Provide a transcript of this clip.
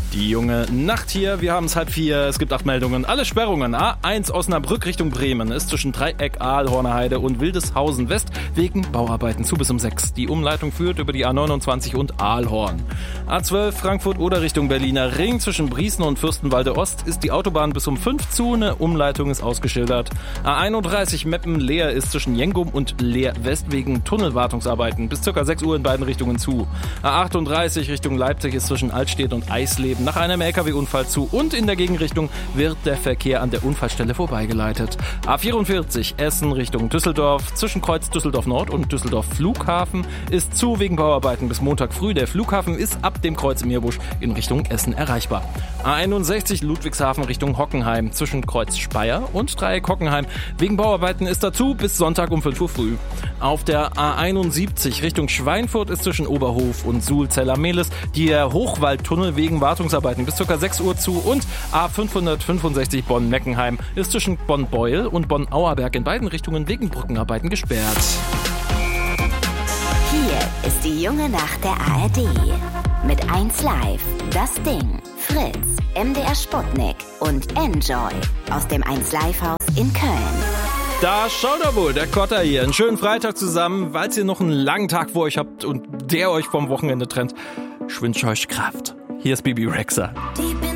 Die junge Nacht hier, wir haben es 3:30, es gibt 8 Meldungen, alle Sperrungen. A1 Osnabrück Richtung Bremen ist zwischen Dreieck, Aalhorner Heide und Wildeshausen West wegen Bauarbeiten zu bis um 6. Die Umleitung führt über die A29 und Aalhorn. A12 Frankfurt oder Richtung Berliner Ring zwischen Briesen und Fürstenwalde Ost ist die Autobahn bis um 5 zu, eine Umleitung ist ausgeschildert. A31 Meppen-Leer ist zwischen Jengum und Leer West wegen Tunnelwartungsarbeiten bis ca. 6 Uhr in beiden Richtungen zu. A38 Richtung Leipzig ist zwischen Altstedt und Eisleben nach einem LKW-Unfall zu und in der Gegenrichtung wird der Verkehr an der Unfallstelle vorbeigeleitet. A44 Essen Richtung Düsseldorf zwischen Kreuz Düsseldorf Nord und Düsseldorf Flughafen ist zu wegen Bauarbeiten bis Montag früh. Der Flughafen ist ab dem Kreuz Meerbusch in Richtung Essen erreichbar. A61 Ludwigshafen Richtung Hockenheim zwischen Kreuz Speyer und Dreieck Hockenheim. Wegen Bauarbeiten ist dazu bis Sonntag um 5 Uhr früh. Auf der A71 Richtung Schweinfurt ist zwischen Oberhof und Suhl-Zeller-Mehlis der Hochwaldtunnel wegen Wartungsarbeiten bis ca. 6 Uhr zu und A565 Bonn-Meckenheim ist zwischen Bonn-Beuel und Bonn-Auerberg in beiden Richtungen wegen Brückenarbeiten gesperrt. Hier ist die junge Nacht der ARD. Mit 1 Live, Das Ding, Fritz, MDR Sputnik und Enjoy aus dem 1 Live Haus in Köln. Da schaut er wohl, der Kotter hier. Einen schönen Freitag zusammen, weil ihr noch einen langen Tag vor euch habt und der euch vom Wochenende trennt. Ich wünsche euch Kraft. Hier ist Bibi Rexha.